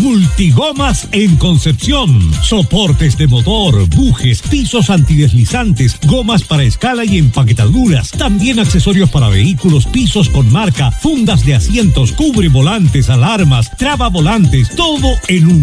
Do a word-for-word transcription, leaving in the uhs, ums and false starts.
Multigomas en Concepción. Soportes de motor, bujes, pisos antideslizantes, gomas para escala y empaquetaduras. También accesorios para vehículos, pisos con marca, fundas de asientos, cubre volantes, alarmas, traba volantes, todo en un